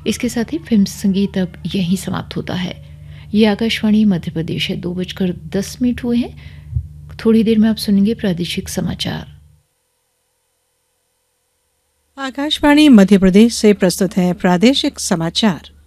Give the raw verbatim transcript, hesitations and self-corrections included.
इसके साथ ही फिल्म संगीत अब यहीं समाप्त होता है। ये आकाशवाणी मध्य प्रदेश है। दो बजकर दस मिनट हुए हैं। थोड़ी देर में आप सुनेंगे प्रादेशिक समाचार। आकाशवाणी मध्य प्रदेश से प्रस्तुत है प्रादेशिक समाचार।